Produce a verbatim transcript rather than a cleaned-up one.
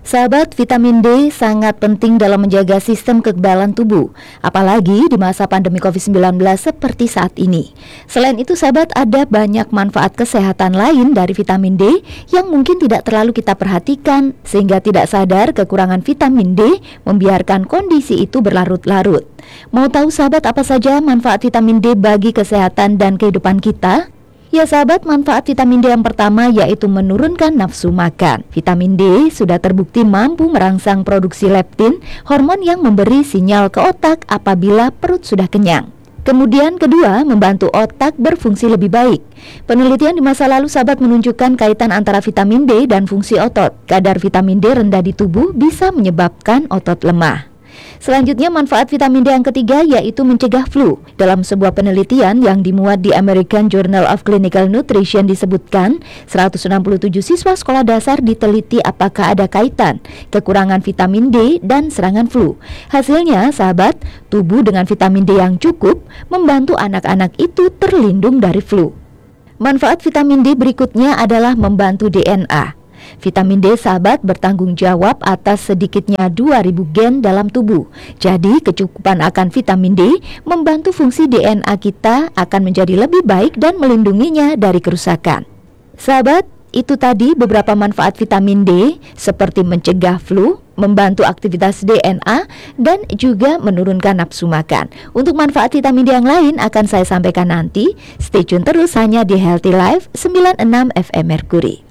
Sahabat, vitamin D sangat penting dalam menjaga sistem kekebalan tubuh, apalagi di masa pandemi covid sembilan belas seperti saat ini. Selain itu, sahabat, ada banyak manfaat kesehatan lain dari vitamin D yang mungkin tidak terlalu kita perhatikan, sehingga tidak sadar kekurangan vitamin D membiarkan kondisi itu berlarut-larut. Mau tahu, sahabat, apa saja manfaat vitamin D bagi kesehatan dan kehidupan kita? Ya sahabat, manfaat vitamin D yang pertama yaitu menurunkan nafsu makan. Vitamin D sudah terbukti mampu merangsang produksi leptin, hormon yang memberi sinyal ke otak apabila perut sudah kenyang. Kemudian kedua, membantu otak berfungsi lebih baik. Penelitian di masa lalu, sahabat, menunjukkan kaitan antara vitamin D dan fungsi otot. Kadar vitamin D rendah di tubuh bisa menyebabkan otot lemah. Selanjutnya, manfaat vitamin D yang ketiga yaitu mencegah flu. Dalam sebuah penelitian yang dimuat di American Journal of Clinical Nutrition disebutkan, seratus enam puluh tujuh siswa sekolah dasar diteliti apakah ada kaitan kekurangan vitamin D dan serangan flu. Hasilnya, sahabat, tubuh dengan vitamin D yang cukup membantu anak-anak itu terlindung dari flu. Manfaat vitamin D berikutnya adalah membantu D N A. Vitamin D, sahabat, bertanggung jawab atas sedikitnya dua ribu gen dalam tubuh. Jadi kecukupan akan vitamin D membantu fungsi D N A kita akan menjadi lebih baik dan melindunginya dari kerusakan. Sahabat, itu tadi beberapa manfaat vitamin D seperti mencegah flu, membantu aktivitas D N A, dan juga menurunkan nafsu makan. Untuk manfaat vitamin D yang lain akan saya sampaikan nanti. Stay tune terus hanya di Healthy Life sembilan puluh enam F M Mercury.